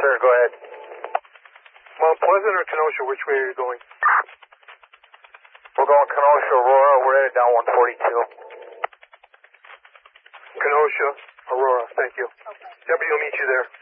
sir. Go ahead. Mount Pleasant or Kenosha? Which way are you going? We're going Kenosha, Aurora. We're headed down 142. Kenosha, Aurora. Thank you. W will meet you there.